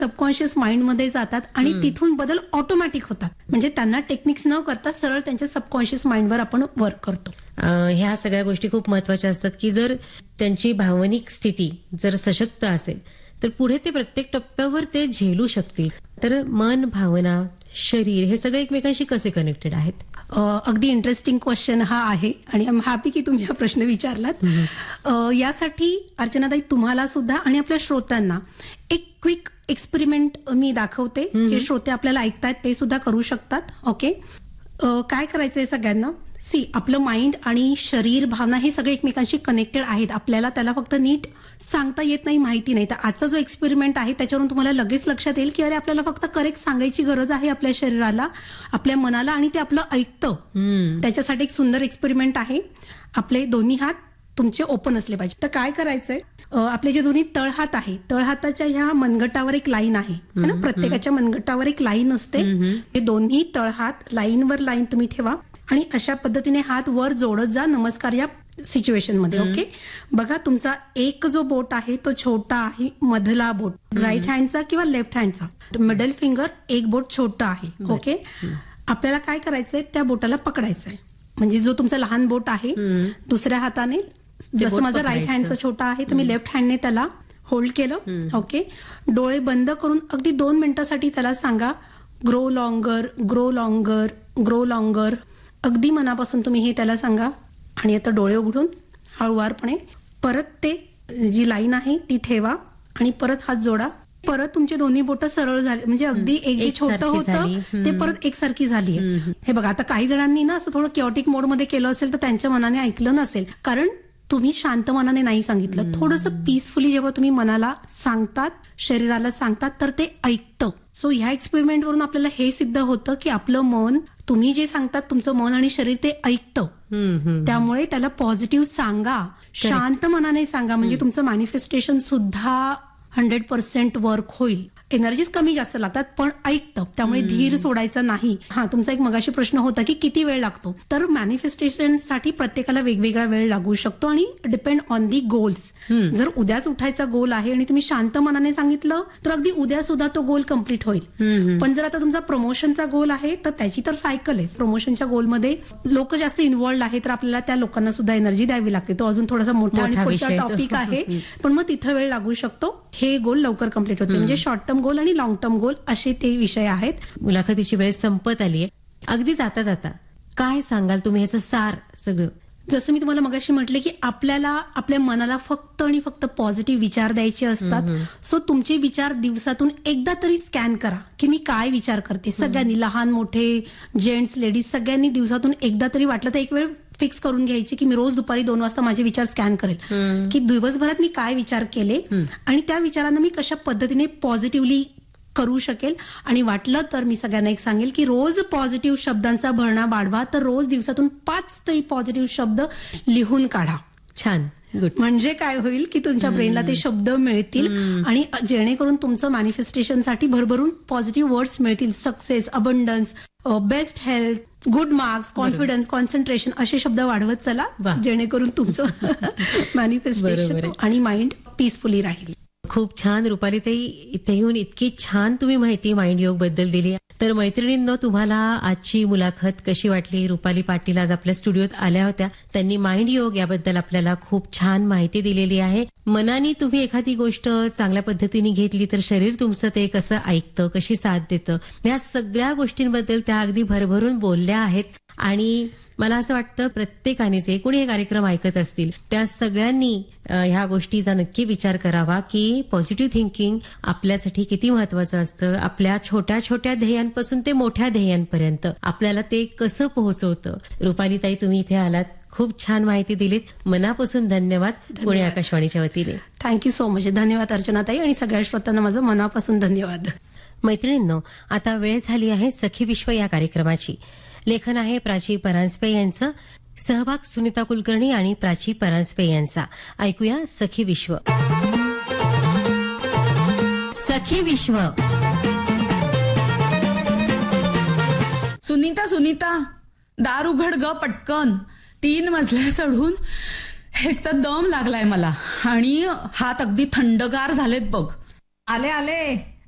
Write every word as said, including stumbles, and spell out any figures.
Subconscious माइंडमध्ये जातात आणि तिथून बदल ऑटोमॅटिक होतात. म्हणजे त्यांना टेक्निक्स न करता सरळ त्यांच्या सबकॉन्शियस माइंडवर आपण वर्क करतो. ह्या सगळ्या गोष्टी खूप महत्वाच्या असतात की जर त्यांची भावनिक स्थिती जर सशक्त असेल तर पुढे ते प्रत्येक टप्प्यावर ते झेलू शकतील. तर मन, भावना, शरीर हे सगळे एकमेकांशी कसे कनेक्टेड आहेत? अगदी इंटरेस्टिंग क्वेश्चन हा आहे आणि आय एम हॅपी की तुम्ही हा प्रश्न विचारलात. यासाठी अर्चनाताई तुम्हाला सुद्धा आणि आपल्या श्रोत्यांना एक क्विक एक्सपेरिमेंट मी दाखवते. जे श्रोते आपल्याला ऐकतायत ते सुद्धा करू शकतात. ओके, काय करायचंय सगळ्यांना? सी, आपलं माइंड आणि शरीर, भावना हे सगळे एकमेकांशी कनेक्टेड आहेत. आपल्याला त्याला फक्त नीट सांगता येत नाही, माहिती नाही. तर आजचा जो एक्सपेरिमेंट आहे त्याच्यावरून तुम्हाला लगेच लक्षात येईल की अरे आपल्याला फक्त करेक्ट सांगायची गरज आहे आपल्या शरीराला, आपल्या मनाला, आणि ते आपलं ऐकतं. त्याच्यासाठी एक सुंदर एक्सपेरिमेंट आहे. आपले दोन्ही हात तुमचे ओपन असले पाहिजे. तर काय करायचंय, आपले जे दोन्ही तळहात आहे, तळहाताच्या ह्या मनगटावर एक लाईन आहे ना, प्रत्येकाच्या मनगटावर एक लाईन असते. ते दोन्ही तळहात लाईनवर लाईन तुम्ही ठेवा आणि अशा पद्धतीने हात वर जोडत जा नमस्कार या सिच्युएशन मध्ये. ओके, बघा तुमचा एक जो बोट आहे तो छोटा आहे, मधला बोट राईट हँडचा किंवा लेफ्ट हँडचा, मिडल फिंगर एक बोट छोटा आहे. ओके, आपल्याला काय करायचंय, त्या बोटाला पकडायचंय. म्हणजे जो तुमचा लहान बोट आहे दुसऱ्या हाताने, जसं माझा राईट हँडचा छोटा आहे तर मी लेफ्ट हँडने त्याला होल्ड केलं. ओके, डोळे बंद करून अगदी दोन मिनिटासाठी त्याला सांगा grow longer, grow longer, grow longer. अगदी मनापासून तुम्ही हे त्याला सांगा. आणि आता डोळे उघडून हळुवारपणे परत ते जी लाईन आहे ती ठेवा आणि परत हात जोडा. परत तुमचे दोन्ही बोटं सरळ झाले, म्हणजे अगदी एक जे छोटं होतं ते परत एकसारखी झाली आहे. हे बघा, आता काही जणांनी ना असं थोडं किओटिक मोडमध्ये केलं असेल तर त्यांच्या मनाने ऐकलं नसेल, कारण तुम्ही शांत मनाने नाही सांगितलं. थोडंसं पीसफुली जेव्हा तुम्ही मनाला सांगतात, शरीराला सांगतात, तर ते ऐकतं. सो ह्या एक्सपेरिमेंट वरून आपल्याला हे सिद्ध होतं की आपलं मन, तुम्ही जे सांगतात तुमचं मन आणि शरीर ते ऐकतं. त्यामुळे त्याला पॉझिटिव्ह सांगा, शांत मनाने सांगा, म्हणजे तुमचं मॅनिफेस्टेशन सुद्धा हंड्रेड पर्सेंट वर्क होईल. एनर्जीज कमी जास्त लागतात पण ऐकतं. त्यामुळे धीर सोडायचा नाही. हा, तुमचा एक मगाशी प्रश्न होता की किती वेळ लागतो, तर मॅनिफेस्टेशनसाठी प्रत्येकाला वेगवेगळा वेळ लागू शकतो आणि डिपेंड ऑन दी गोल्स. जर उद्याच उठायचा गोल आहे आणि तुम्ही शांत मनाने सांगितलं तर अगदी उद्या सुद्धा तो गोल कम्प्लीट होईल. पण जर आता तुमचा प्रमोशनचा गोल आहे तर त्याची तर सायकल आहे. प्रमोशनच्या गोलमध्ये लोक जास्त इन्व्हॉल्ड आहे तर आपल्याला त्या लोकांना सुद्धा एनर्जी द्यावी लागते. तो अजून थोडासा मोठा आणि पुढचा टॉपिक आहे, पण मग तिथं वेळ लागू शकतो. हे गोल लवकर कम्प्लीट होते. म्हणजे शॉर्ट टर्म गोल आणि लॉंग टर्म गोल असे ते विषय आहेत. मुलाखतीची वेळ संपत आली आहे. अगदी जाता जाता काय सांगाल तुम्ही याचं सार सगळं? जसं मी तुम्हाला मगाशी म्हटले की आपल्याला आपल्या मनाला फक्त आणि फक्त पॉझिटिव्ह विचार द्यायचे असतात. सो तुमचे विचार दिवसातून एकदा तरी स्कॅन करा की मी काय विचार करते. सगळ्यांनी, लहान मोठे, जेंट्स, लेडीज, सगळ्यांनी दिवसातून एकदा तरी वाटलं तर एक वेळ फिक्स करून घ्यायची की मी रोज दुपारी दोन वाजता माझे विचार स्कॅन करेल की दिवसभरात मी काय विचार केले आणि त्या विचारांना मी कशा पद्धतीने पॉझिटिव्हली करू शकेल. आणि वाटलं तर मी सगळ्यांना एक सांगेल की रोज पॉझिटिव्ह शब्दांचा भरणा वाढवा. तर रोज दिवसातून पाच तरी पॉझिटिव्ह शब्द लिहून काढा. छान, गुड. म्हणजे काय होईल की तुमच्या ब्रेनला ते शब्द मिळतील आणि जेणेकरून तुमचं मॅनिफेस्टेशनसाठी भरभरून पॉझिटिव्ह वर्ड्स मिळतील. Success, abundance, best health, good marks, confidence, concentration असे शब्द वाढवत चला, जेणेकरून तुमचं मॅनिफेस्टेशन आणि माइंड पीसफुली राहील. खूप छान रुपालीताई, इथे येऊन इतकी छान तुम्ही माहिती माइंड योग बद्दल दिली. तर मैत्रिणींनो, तुम्हाला आजची मुलाखत कशी वाटली? रुपाली पाटील आज आपल्या स्टुडिओत आल्या होत्या. त्यांनी माइंड योग याबद्दल आपल्याला खूप छान माहिती दिलेली आहे. मनाने तुम्ही एखादी गोष्ट चांगल्या पद्धतीने घेतली तर शरीर तुमचं ते कसं ऐकतं, कशी साथ देतं, या सगळ्या गोष्टींबद्दल त्या अगदी भरभरून बोलल्या आहेत. आणि मला असं वाटतं प्रत्येकाने जे कोणी हे कार्यक्रम ऐकत असतील त्या सगळ्यांनी ह्या गोष्टीचा नक्की विचार करावा की पॉझिटिव्ह थिंकिंग आपल्यासाठी किती महत्वाचं असतं. आपल्या छोट्या छोट्या ध्येयांपासून ते मोठ्या ध्येयांपर्यंत आपल्याला ते कसं पोहोचवतं. रुपालीताई, तुम्ही इथे आलात, खूप छान माहिती दिलीत. मनापासून धन्यवाद. पुणे आकाशवाणीच्या वतीने थँक्यू सो मच. धन्यवाद अर्चनाताई आणि सगळ्या श्रोत्यांना माझं मनापासून धन्यवाद. मैत्रिणींनो, आता वेळ झाली आहे सखी विश्व या कार्यक्रमाची. लेखन आहे प्राची परांजपे यांचं, सहभाग सुनीता कुलकर्णी आणि प्राची परांजपे यांचा. ऐकूया सखी विश्व. सखी विश्व. सुनीता, सुनीता, दार उघड ग पटकन. तीन मजले चढून एक तर दम लागलाय मला आणि हात अगदी थंडगार झालेत बघ. आले आले.